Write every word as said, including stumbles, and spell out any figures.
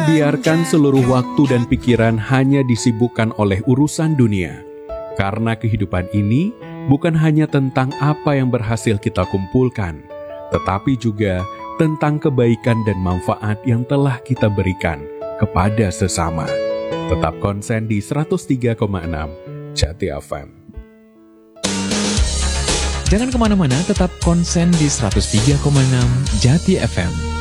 Biarkan seluruh waktu dan pikiran hanya disibukkan oleh urusan dunia. Karena kehidupan ini bukan hanya tentang apa yang berhasil kita kumpulkan, tetapi juga tentang kebaikan dan manfaat yang telah kita berikan kepada sesama. Tetap konsen di seratus tiga koma enam Jati F M. Jangan kemana-mana, tetap konsen di seratus tiga koma enam Jati F M.